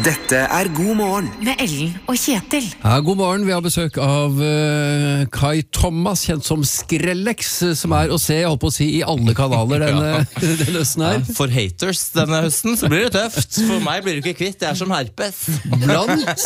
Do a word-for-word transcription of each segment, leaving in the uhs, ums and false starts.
Dette er God morgen med Ellen og Kjetil. Ja, god morgen, vi har besøk av uh, Kai Thomas, kjent som Skrellex, som er å se, jeg holdt på å si, i alle kanaler denne, ja. denne høsten her. Ja, for haters denne høsten så blir det tøft. For meg blir det ikke kvitt, det er som herpes. Blant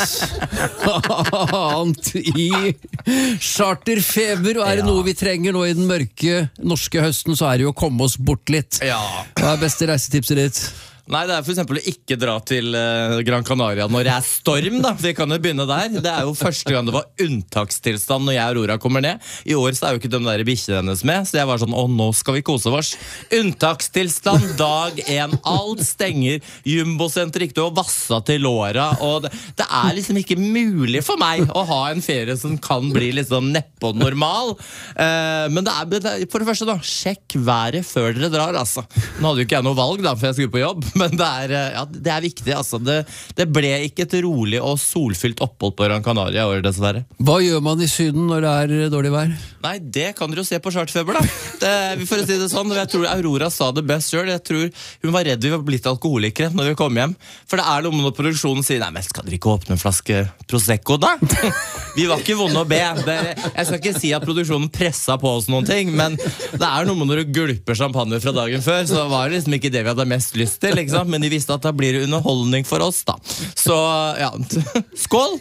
annet i charterfeber, og er det ja. noe vi trenger nå i den mørke norske høsten, så er det jo å komme oss bort litt. Ja. Hva er beste reisetipset ditt? Nei, det er for eksempel å ikke dra til uh, Gran Canaria når det er storm, da. Vi kan jo begynne der. Det er jo første gang det var unntakstilstand når jeg og Aurora kommer ned. I år så er jo ikke den der bikkjen hennes med, så jeg var sånn, å, nå skal vi kose oss. Unntakstilstand, dag en. Alt stenger. Jumbo-senter gikk til å vassa til låra, og det, det er liksom ikke mulig for meg å ha en ferie som kan bli liksom neppe og normal. Uh, men det er, det er, for det første da, sjekk været før dere drar, altså. Nå hadde jo ikke jeg noe valg da, for jeg skulle på jobb. Men det er, ja, det er viktig, altså. Det, det ble ikke et rolig og solfylt opphold på Gran Canaria i år, dessverre. Hva gjør man i Syden når det er dårlig vær? Nei, det kan dere jo se på charterfeber, da. Det, vi får si det sånn. Jeg tror Aurora sa det best selv. Jeg tror hun var redd vi var blitt alkoholikere når vi kom hjem. For det er noe med når produksjonen sier, nei, men skal dere ikke åpne en flaske Prosecco, da? Vi var ikke vonde å be. Det, jeg skal ikke si at produksjonen presset på oss noen ting, men det er noe med når du gulper champagne fra dagen før, så var det liksom ikke det vi hadde mest lyst til, liksom. Men de visste at da blir det underholdning for oss, da. Så, ja, skål!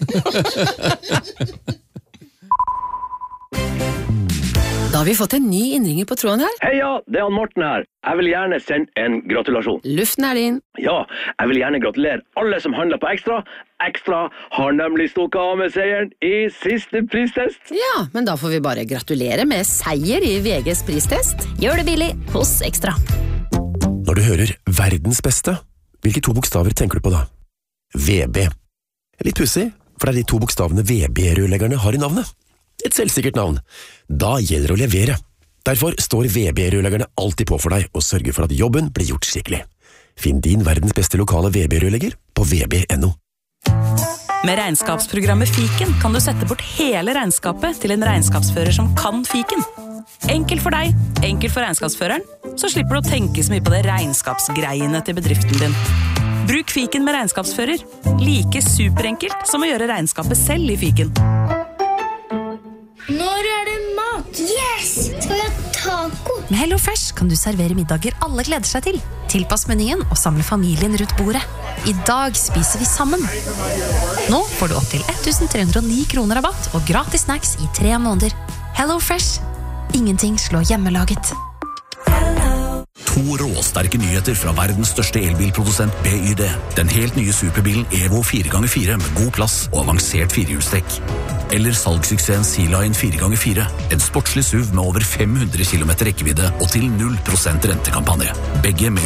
Da har vi fått en ny innringer på tråden her. Heia, det er han Morten her. Jeg vil gjerne sende en gratulasjon. Luften er din. Ja, jeg vil gjerne gratulere alle som handler på Ekstra. Ekstra har nemlig stukket av med seieren i siste pristest. Ja, men da får vi bare gratulere med seier i V G's pristest. Gjør det billig hos Ekstra. Når du hører verdens beste, hvilke to bokstaver tenker du på da? V B. Litt pussig, for det er de to bokstavene V B-rørleggerne har i navnet. Et selvsikkert navn. Da gjelder det å levere. Derfor står V B-rørleggerne alltid på for deg og sørger for at jobben blir gjort skikkelig. Finn din verdens beste lokale V B-rørlegger på v b punktum no. Med regnskapsprogrammet Fiken kan du sette bort hele regnskapet til en regnskapsfører som kan Fiken. Enkelt for deg, enkelt for regnskapsføreren, så slipper du å tenke så mye på det regnskapsgreiene til bedriften din. Bruk Fiken med regnskapsfører. Like superenkelt som å gjøre regnskapet selv i Fiken. Når er det mat? Yes! Skal vi ha taco? Med HelloFresh kan du servere middager alle gleder seg til. Tilpass menyen og samle familien rundt bordet. I dag spiser vi sammen. Nå får du opp til elleve hundre og ni kroner rabatt og gratis snacks i tre måneder. HelloFresh. Ingenting slår hjemmelaget. To råsterke nyheter fra verdens største elbilprodusent B Y D. Den helt nye superbilen Evo fire ganger fire med god plass og avansert firehjulstrekk. Eller salgssuksessen Sea-Line fire ganger fire. En sportslig S U V med over fem hundre kilometer rekkevidde og til null prosent rentekampanje. Begge med